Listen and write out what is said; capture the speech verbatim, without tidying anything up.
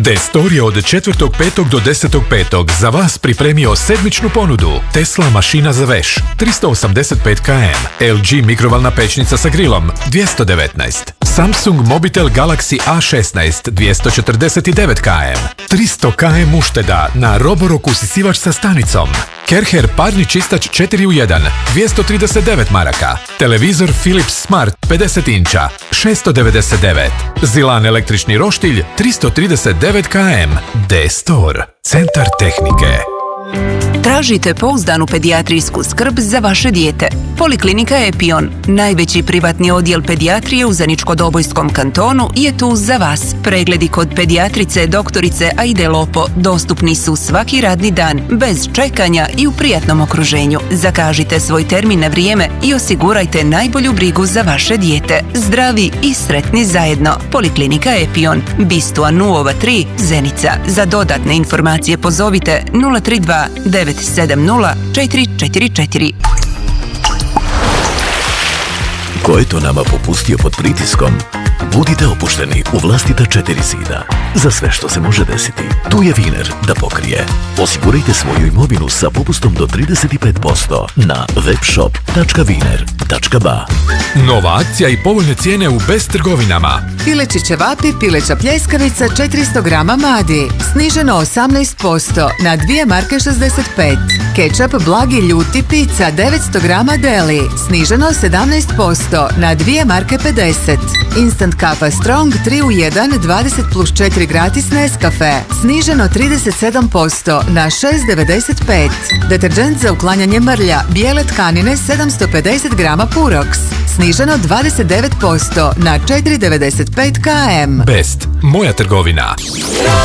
D-Store je od četvrtog petog do desetog petog za vas pripremio sedmičnu ponudu. Tesla mašina za veš tristo osamdeset pet kilograma, L G mikrovalna pećnica sa grilom dvjesto devetnaest, Samsung Mobitel Galaxy A šesnaest dvjesto četrdeset devet kilograma, tristo kilograma ušteda na Roborock usisivač sa stanicom, Kerher parni čistač četiri u jedan dvjesto trideset devet maraka, televizor Philips Smart pedeset inča šesto devedeset devet, Zilan električni roštilj tristo trideset devet kilograma. D-Store, centar tehnike. Tražite pouzdanu pedijatrijsku skrb za vaše dijete. Poliklinika Epion, najveći privatni odjel pedijatrije u Zeničko-Dobojskom kantonu, je tu za vas. Pregledi kod pedijatrice doktorice Aide Lopo dostupni su svaki radni dan, bez čekanja i u prijatnom okruženju. Zakažite svoj termin na vrijeme i osigurajte najbolju brigu za vaše dijete. Zdravi i sretni zajedno. Poliklinika Epion, Bistua nula tri, Zenica. Za dodatne informacije pozovite nula tri dva devet sedam nula četiri četiri četiri. Ko je to nama popustio pod pritiskom? Budite opušteni u vlastita četiri zida. Za sve što se može desiti, tu je Wiener da pokrije. Osigurajte svoju imovinu sa popustom do trideset pet posto na webshop tačka wiener tačka ba. Nova akcija i povoljne cijene u Best trgovinama. Pileći ćevapi, pileća pljeskavica četiristo grama madi, sniženo osamnaest posto na dvije marke šezdeset pet. Kečap blagi ljuti pizza devetsto grama deli, sniženo sedamnaest posto na dvije marke pedeset. Instant kafa Strong tri u jedan dvadeset plus četiri gratis Nescafe, sniženo trideset sedam posto na šest devedeset pet. Deterđent za uklanjanje mrlja, bijele tkanine sedamsto pedeset grama Purox, sniženo dvadeset devet posto na četiri devedeset pet kilograma. Best, moja trgovina.